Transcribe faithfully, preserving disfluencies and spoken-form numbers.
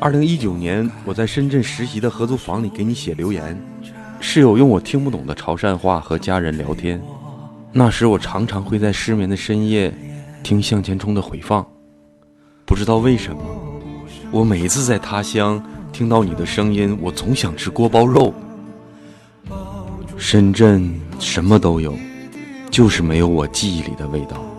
二零一九年，我在深圳实习的合租房里给你写留言，室友用我听不懂的潮汕话和家人聊天。那时我常常会在失眠的深夜听向前冲的回放，不知道为什么，我每一次在他乡听到你的声音，我总想吃锅包肉。深圳什么都有，就是没有我记忆里的味道。